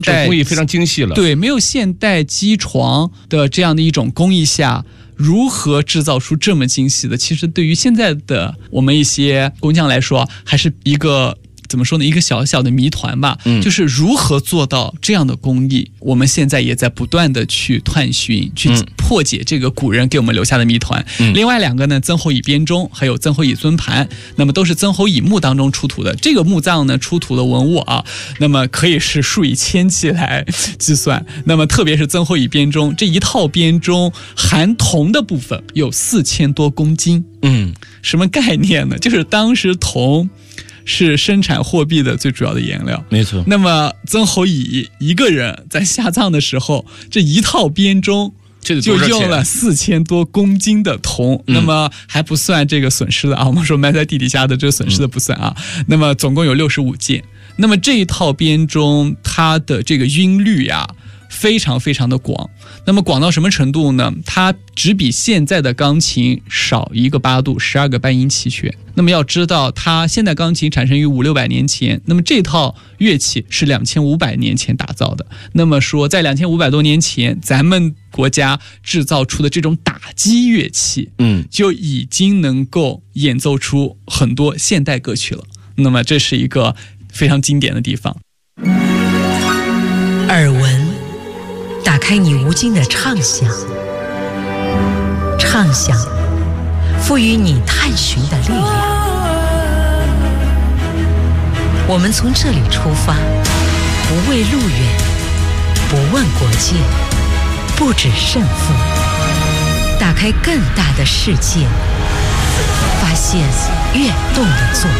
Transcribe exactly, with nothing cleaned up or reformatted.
这工艺非常精细了。 对，没有现代机床的这样的一种工艺下，如何制造出这么精细的，其实对于现在的我们一些工匠来说，还是一个怎么说呢，一个小小的谜团吧。嗯，就是如何做到这样的工艺，我们现在也在不断的去探寻，去破解这个古人给我们留下的谜团。嗯，另外两个呢，曾侯乙编钟还有曾侯乙尊盘，那么都是曾侯乙墓当中出土的。这个墓葬呢出土的文物啊，那么可以是数以千计来计算。那么特别是曾侯乙编钟这一套编钟含铜的部分有四千多公斤。嗯，什么概念呢？就是当时铜是生产货币的最主要的颜料， 没错。 那么曾侯乙一个人在下葬的时候，这一套编钟就用了四千多公斤的铜，嗯，那么还不算这个损失的啊，我们说埋在地底下的这个损失的不算啊，嗯，那么总共有六十五件。那么这一套编钟它的这个音律呀，非常非常的广，那么广到什么程度呢？它只比现在的钢琴少一个八度，十二个半音齐全。那么要知道，它现代钢琴产生于五六百年前，那么这套乐器是两千五百年前打造的。那么说，在两千五百多年前，咱们国家制造出的这种打击乐器，嗯，就已经能够演奏出很多现代歌曲了。那么这是一个非常经典的地方。 耳闻打开你无尽的畅想，畅想赋予你探寻的力量。我们从这里出发，不畏路远，不问国界，不止胜负，打开更大的世界，发现跃动的作